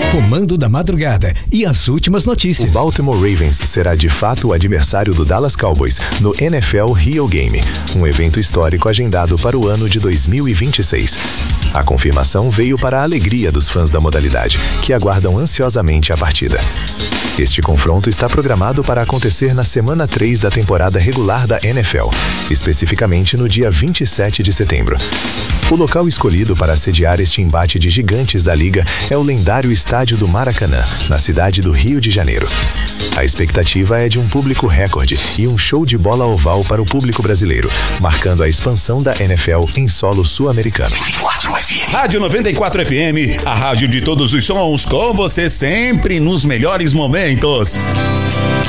Comando da Madrugada e as últimas notícias. O Baltimore Ravens será de fato o adversário do Dallas Cowboys no NFL Rio Game, um evento histórico agendado para o ano de 2026. A confirmação veio para a alegria dos fãs da modalidade, que aguardam ansiosamente a partida. Este confronto está programado para acontecer na semana 3 da temporada regular da NFL, especificamente no dia 27 de setembro. O local escolhido para sediar este embate de gigantes da liga é o lendário Estádio do Maracanã, na cidade do Rio de Janeiro. A expectativa é de um público recorde e um show de bola oval para o público brasileiro, marcando a expansão da NFL em solo sul-americano. Rádio 94 FM, a rádio de todos os sons, com você sempre nos melhores momentos.